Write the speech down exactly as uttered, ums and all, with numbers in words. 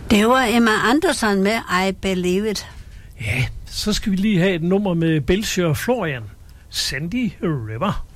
Det var Emma Andersson med I Believe It. Ja, så skal vi lige have et nummer med Belcher og Florian. Sandy River.